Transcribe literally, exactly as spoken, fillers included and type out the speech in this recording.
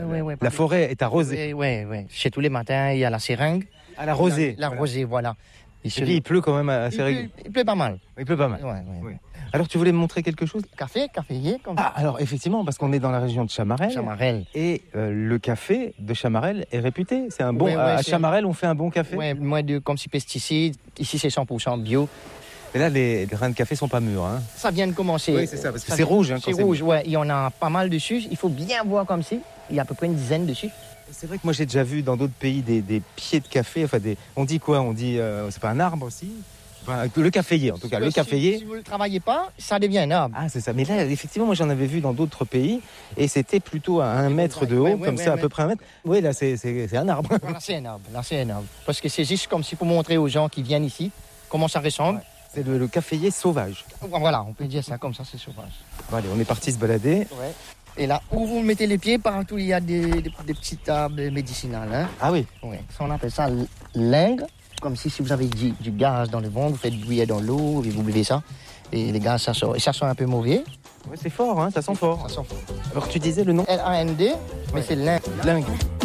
oui, oui. La forêt est arrosée. Oui, oui, oui. Chez tous les matins, il y a la seringue. À la rosée. La, la voilà. rosée, voilà. Et, Et puis il pleut quand même assez il régulièrement. pleut, il pleut pas mal. Il pleut pas mal. Ouais, ouais, oui. ouais. Alors tu voulais me montrer quelque chose? Café, caféier, comme Ah, alors effectivement, parce qu'on est dans la région de Chamarel. Chamarel. Et euh, le café de Chamarel est réputé. C'est un bon. Ouais, ouais, à c'est... Chamarel, on fait un bon café. Oui, moins de comme si pesticides. Ici, c'est cent pour cent bio. Mais là, les grains de café sont pas mûrs. Hein. Ça vient de commencer. Oui, c'est ça, parce que ça c'est vient... rouge. Hein, c'est rouge, ouais. Il y en a pas mal dessus. Il faut bien voir comme si. Il y a à peu près une dizaine dessus. C'est vrai que moi, j'ai déjà vu dans d'autres pays des, des pieds de café. Enfin, des... on dit quoi? On dit. Euh, c'est pas un arbre aussi? Enfin, le caféier, en tout cas. Ouais, le caféier. Si, si vous ne le travaillez pas, ça devient un arbre. Ah, c'est ça. Mais là, effectivement, moi, j'en avais vu dans d'autres pays. Et c'était plutôt à un mètre de haut, ouais, comme ouais, ça, ouais. à peu près un mètre. Oui, là, c'est, c'est, c'est un arbre. Là, c'est un arbre. Là, c'est un arbre. Parce que c'est juste comme si pour montrer aux gens qui viennent ici comment ça ressemble. Ouais. C'est le, le caféier sauvage. Voilà, on peut dire ça comme ça, c'est sauvage. Bon, allez, on est parti se balader. Ouais. Et là, où vous mettez les pieds, partout, il y a des, des, des petites arbres médicinales. Hein. Ah oui. Ouais. Ça, on appelle ça l'ingre. Comme si, si vous avez du, du gaz dans le ventre, vous faites bouillir dans l'eau et vous buvez ça. Et les gaz, ça sort. Et ça sent un peu mauvais. Ouais, c'est fort, hein, ça sent fort. Ça sent fort. Alors tu disais le nom? L A N D, mais ouais. c'est l'ingre. L'ingre.